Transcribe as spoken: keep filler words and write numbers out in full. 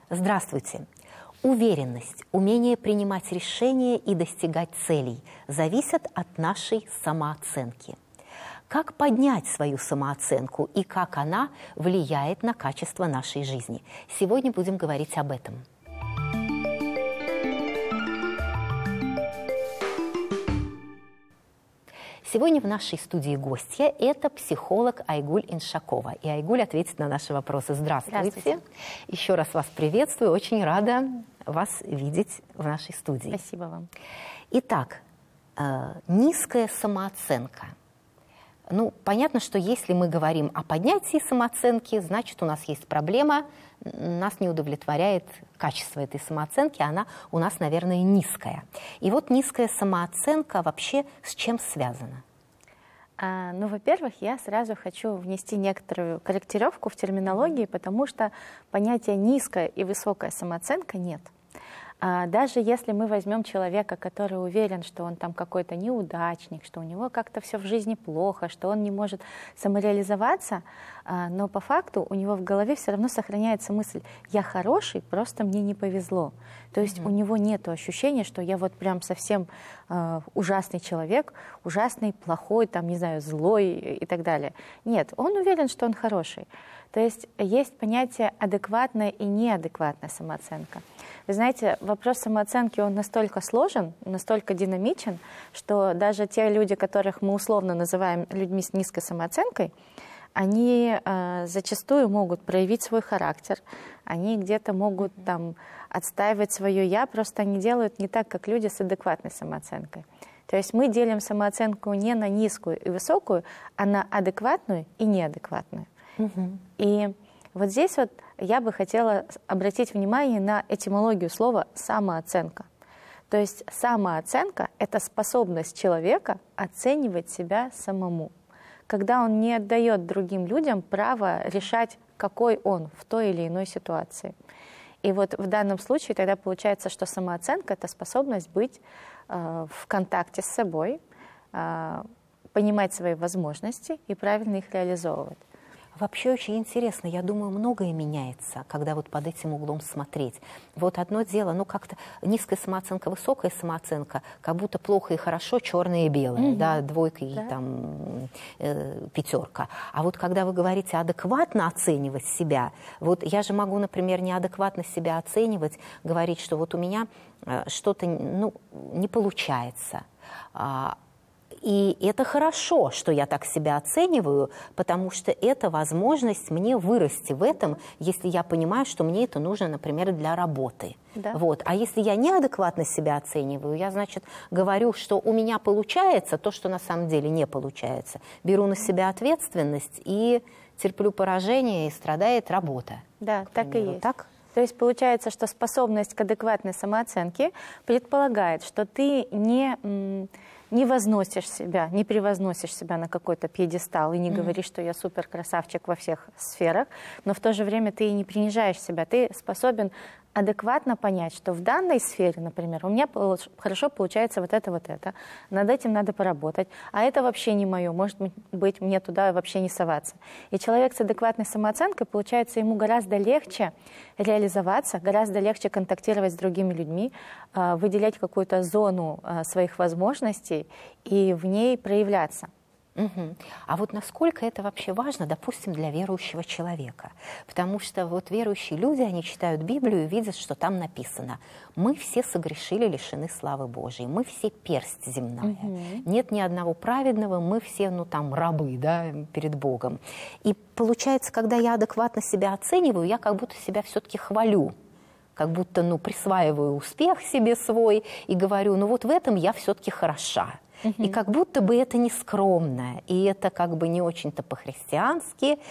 Здравствуйте! Уверенность, умение принимать решения и достигать целей зависят от нашей самооценки. Как поднять свою самооценку и как она влияет на качество нашей жизни? Сегодня будем говорить об этом. Сегодня в нашей студии гостья – это психолог Айгуль Иншакова. И Айгуль ответит на наши вопросы. Здравствуйте. Здравствуйте. Еще раз вас приветствую. Очень рада вас видеть в нашей студии. Спасибо вам. Итак, э, низкая самооценка. Ну, понятно, что если мы говорим о поднятии самооценки, значит, у нас есть проблема, нас не удовлетворяет качество этой самооценки, она у нас, наверное, низкая. И вот низкая самооценка вообще с чем связана? А, ну, во-первых, я сразу хочу внести некоторую корректировку в терминологии, потому что понятия низкая и высокая самооценка нет. А даже если мы возьмем человека, который уверен, что он там какой-то неудачник, что у него как-то все в жизни плохо, что он не может самореализоваться, а, но по факту у него в голове все равно сохраняется мысль «я хороший, просто мне не повезло». То есть mm-hmm. у него нет ощущения, что я вот прям совсем э, ужасный человек, ужасный, плохой, там, не знаю, злой и так далее. Нет, он уверен, что он хороший. То есть есть понятие адекватная и неадекватная самооценка. Вы знаете, вопрос самооценки, он настолько сложен, настолько динамичен, что даже те люди, которых мы условно называем людьми с низкой самооценкой, они э, зачастую могут проявить свой характер, они где-то могут там отстаивать свое «я», просто они делают не так, как люди с адекватной самооценкой. То есть мы делим самооценку не на низкую и высокую, а на адекватную и неадекватную. Угу. И вот здесь вот я бы хотела обратить внимание на этимологию слова «самооценка». То есть самооценка – это способность человека оценивать себя самому, когда он не отдает другим людям право решать, какой он в той или иной ситуации. И вот в данном случае тогда получается, что самооценка – это способность быть э, в контакте с собой, э, понимать свои возможности и правильно их реализовывать. Вообще очень интересно, я думаю, многое меняется, когда вот под этим углом смотреть. Вот одно дело, ну как-то низкая самооценка, высокая самооценка, как будто плохо и хорошо, черное и белое, mm-hmm. да, двойка и да. там э, пятерка. А вот когда вы говорите адекватно оценивать себя, вот я же могу, например, неадекватно себя оценивать, говорить, что вот у меня э, что-то ну, не получается. И это хорошо, что я так себя оцениваю, потому что это возможность мне вырасти в этом, если я понимаю, что мне это нужно, например, для работы. Да. Вот. А если я неадекватно себя оцениваю, я, значит, говорю, что у меня получается то, что на самом деле не получается. Беру на себя ответственность и терплю поражение, и страдает работа. Да, так и есть. Так? То есть получается, что способность к адекватной самооценке предполагает, что ты не... не возносишь себя, не превозносишь себя на какой-то пьедестал и не mm-hmm. говоришь, что я супер красавчик во всех сферах, но в то же время ты и не принижаешь себя. Ты способен адекватно понять, что в данной сфере, например, у меня хорошо получается вот это, вот это, над этим надо поработать, а это вообще не мое, может быть, мне туда вообще не соваться. И человек с адекватной самооценкой, получается, ему гораздо легче реализоваться, гораздо легче контактировать с другими людьми, выделять какую-то зону своих возможностей и в ней проявляться. Угу. А вот насколько это вообще важно, допустим, для верующего человека? Потому что вот верующие люди, они читают Библию и видят, что там написано: мы все согрешили, лишены славы Божией, мы все персть земная, угу. нет ни одного праведного, мы все, ну там, рабы, да, перед Богом. И получается, когда я адекватно себя оцениваю, я как будто себя все-таки хвалю, как будто, ну, присваиваю успех себе свой и говорю, ну вот в этом я все-таки хороша. Uh-huh. И как будто бы это не скромно, и это как бы не очень-то по-христиански,